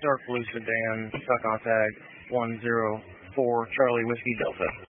Dark Blue Sedan, stuck on tag 104 Charlie Whiskey Delta.